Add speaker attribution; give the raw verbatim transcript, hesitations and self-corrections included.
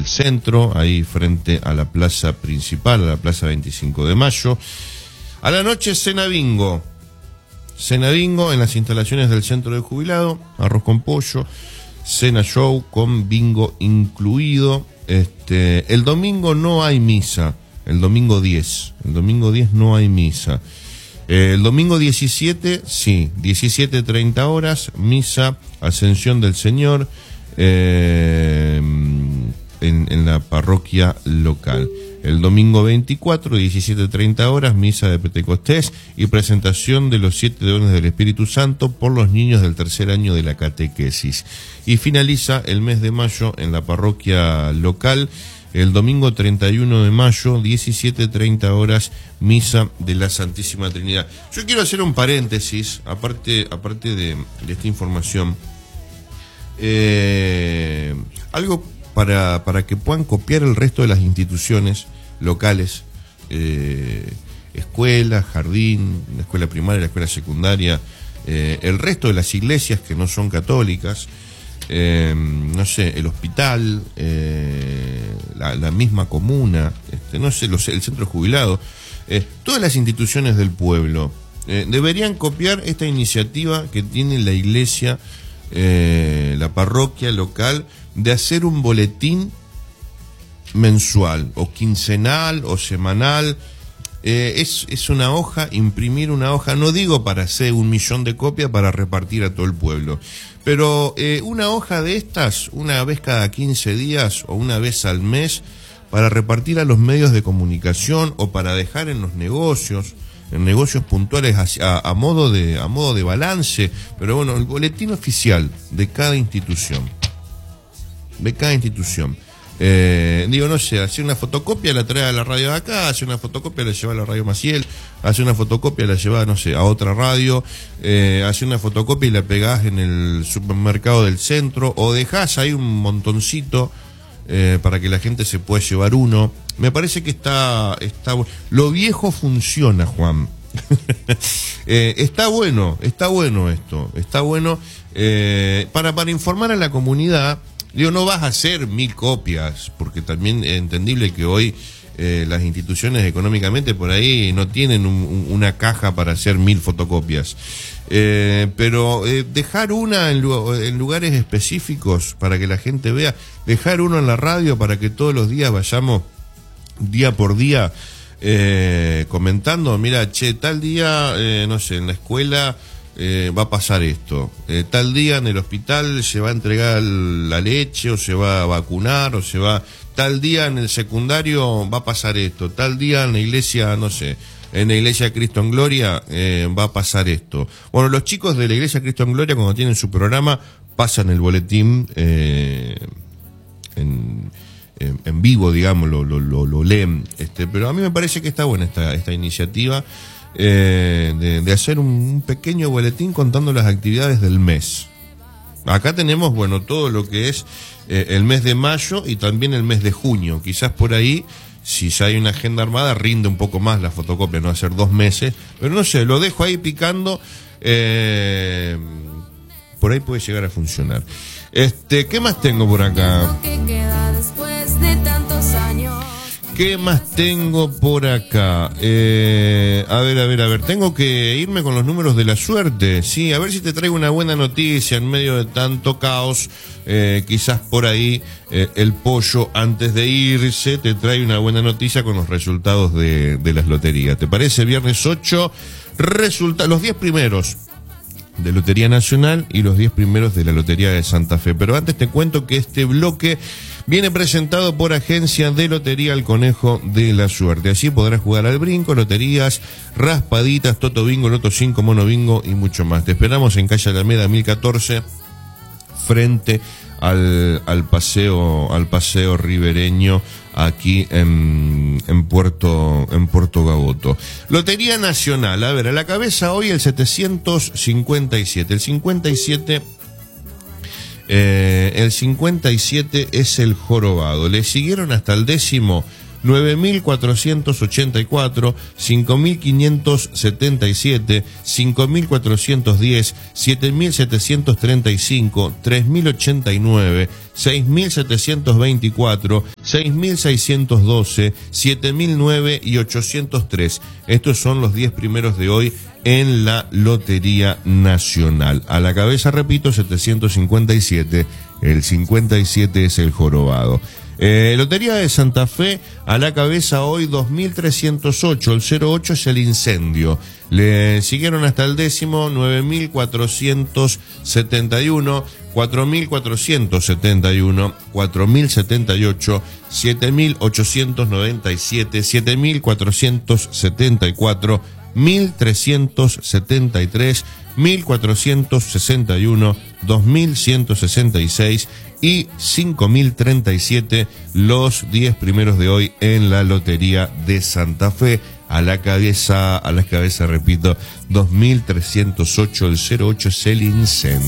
Speaker 1: el centro, ahí frente a la plaza principal, a la plaza veinticinco de mayo. A la noche, cena bingo. Cena bingo en las instalaciones del centro de jubilado, arroz con pollo, cena show con bingo incluido. Este, el domingo no hay misa, el domingo diez, el domingo diez no hay misa. Eh, el domingo diecisiete, sí, diecisiete treinta horas, misa, Ascensión del Señor, eh, en, en la parroquia local. El domingo veinticuatro, diecisiete treinta horas, misa de Pentecostés y presentación de los siete dones del Espíritu Santo por los niños del tercer año de la catequesis. Y finaliza el mes de mayo en la parroquia local, el domingo treinta y uno de mayo, diecisiete treinta horas, misa de la Santísima Trinidad. Yo quiero hacer un paréntesis, aparte, aparte de, de esta información, eh, algo para, para que puedan copiar el resto de las instituciones locales, eh, escuela, jardín, la escuela primaria, la escuela secundaria, eh, el resto de las iglesias que no son católicas, eh, no sé, el hospital, eh, la, la misma comuna, este, no sé, los, el centro jubilado, eh, todas las instituciones del pueblo eh, deberían copiar esta iniciativa que tiene la iglesia, eh, la parroquia local, de hacer un boletín mensual o quincenal o semanal. Eh, es, es una hoja, imprimir una hoja, no digo para hacer un millón de copias para repartir a todo el pueblo, pero eh, una hoja de estas, una vez cada quince días o una vez al mes, para repartir a los medios de comunicación o para dejar en los negocios, en negocios puntuales a, a, modo de, a modo de balance, pero bueno, el boletín oficial de cada institución, de cada institución. Eh, digo, no sé, hace una fotocopia, la trae a la radio de acá, hace una fotocopia, la lleva a la radio Maciel, hace una fotocopia, la lleva, no sé, a otra radio, eh, hace una fotocopia y la pegás en el supermercado del centro, o dejás ahí un montoncito eh, para que la gente se pueda llevar uno. Me parece que está, está lo viejo funciona, Juan. eh, está bueno, está bueno esto, está bueno eh, para, para informar a la comunidad. Digo, no vas a hacer mil copias, porque también es entendible que hoy eh, las instituciones económicamente por ahí no tienen un, un, una caja para hacer mil fotocopias. Eh, pero eh, dejar una en, en lugares específicos para que la gente vea, dejar uno en la radio para que todos los días vayamos día por día eh, comentando, mira, che, tal día, eh, no sé, en la escuela Eh, va a pasar esto, eh, tal día en el hospital se va a entregar la leche o se va a vacunar o se va, tal día en el secundario va a pasar esto, tal día en la iglesia, no sé, en la iglesia Cristo en Gloria eh, va a pasar esto. Bueno, los chicos de la iglesia Cristo en Gloria cuando tienen su programa pasan el boletín eh, en, en, en vivo, digamos, lo, lo, lo, lo leen, este, pero a mí me parece que está buena esta, esta iniciativa. Eh, de, de hacer un pequeño boletín contando las actividades del mes. Acá tenemos, bueno, todo lo que es eh, el mes de mayo y también el mes de junio. Quizás por ahí, si ya hay una agenda armada, rinde un poco más la fotocopia, no hacer dos meses. Pero no sé, lo dejo ahí picando. Eh, por ahí puede llegar a funcionar. Este, ¿qué más tengo por acá? ¿Qué más tengo por acá? Eh, a ver, a ver, a ver. Tengo que irme con los números de la suerte. Sí, a ver si te traigo una buena noticia en medio de tanto caos. Eh, quizás por ahí eh, el pollo, antes de irse, te trae una buena noticia con los resultados de, de las loterías. ¿Te parece? Viernes ocho, resulta, los diez primeros de Lotería Nacional y los diez primeros de la Lotería de Santa Fe. Pero antes te cuento que este bloque viene presentado por Agencia de Lotería El Conejo de la Suerte. Así podrás jugar al brinco, loterías, raspaditas, Toto Bingo, Loto cinco, Mono Bingo y mucho más. Te esperamos en calle Alameda mil catorce, frente al, al paseo, al paseo ribereño, aquí en, en Puerto, en Puerto Gaboto. Lotería Nacional, a ver, a la cabeza hoy el setecientos cincuenta y siete. El cincuenta y siete, eh, el cincuenta y siete es el jorobado. Le siguieron hasta el décimo nueve mil cuatrocientos ochenta y cuatro, cinco mil quinientos setenta y siete, cinco mil cuatrocientos diez, siete mil setecientos treinta y cinco, tres mil ochenta y nueve, seis mil setecientos veinticuatro, seis mil seiscientos doce, siete mil nueve y ochocientos tres. Estos son los diez primeros de hoy en la Lotería Nacional. A la cabeza, repito, setecientos cincuenta y siete, el cincuenta y siete es el jorobado. Eh, Lotería de Santa Fe, a la cabeza hoy dos mil trescientos ocho, el cero ocho es el incendio. Le siguieron hasta el décimo nueve mil cuatrocientos setenta y uno, cuatro mil cuatrocientos setenta y uno, cuatro mil setenta y ocho, siete mil ochocientos noventa y siete, siete mil cuatrocientos setenta y cuatro, mil trescientos setenta y tres, mil cuatrocientos sesenta y uno, dos mil ciento sesenta y seis y cinco mil treinta y siete, los diez primeros de hoy en la Lotería de Santa Fe. A la cabeza, a la cabeza, repito, dos mil trescientos ocho, el cero ocho es el incendio.